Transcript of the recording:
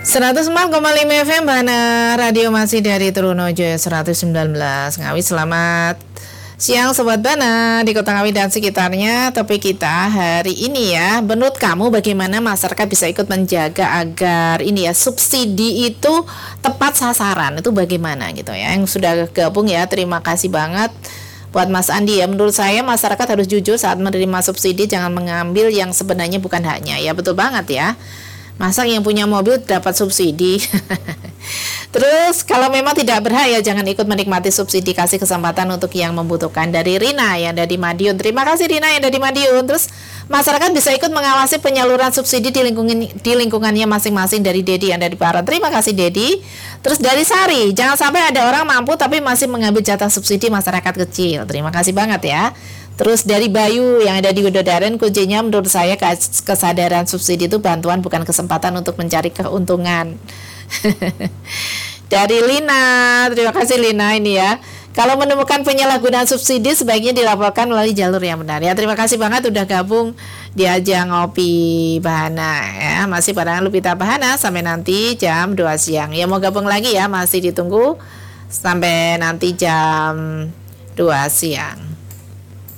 104,5 FM Bana Radio masih dari Trunojoyo 119 Ngawi. Selamat siang Sobat Bana di Kota Ngawi dan sekitarnya. Topik kita hari ini ya, menurut kamu bagaimana masyarakat bisa ikut menjaga agar ini ya subsidi itu tepat sasaran, itu bagaimana gitu ya. Yang sudah gabung ya, terima kasih banget buat Mas Andi ya. Menurut saya masyarakat harus jujur saat menerima subsidi, jangan mengambil yang sebenarnya bukan haknya ya. Betul banget ya. Masa yang punya mobil dapat subsidi? Terus kalau memang tidak berhak ya jangan ikut menikmati subsidi, kasih kesempatan untuk yang membutuhkan. Dari Rina yang dari Madiun. Terima kasih Rina yang dari Madiun. Terus masyarakat bisa ikut mengawasi penyaluran subsidi di lingkungannya masing-masing. Dari Dedi yang dari Barat. Terima kasih Dedi. Terus dari Sari, jangan sampai ada orang mampu tapi masih mengambil jatah subsidi masyarakat kecil. Terima kasih banget ya. Terus dari Bayu yang ada di Widodaren, kuncinya menurut saya kesadaran subsidi itu bantuan bukan kesempatan untuk mencari keuntungan. Dari Lina, terima kasih Lina ini ya. Kalau menemukan penyalahgunaan subsidi sebaiknya dilaporkan melalui jalur yang benar ya. Terima kasih banget udah gabung di Ajang Ngopi Bahana ya. Masih barengan Lupita Bahana sampai nanti jam 2 siang. Ya mau gabung lagi ya, masih ditunggu sampai nanti jam 2 siang.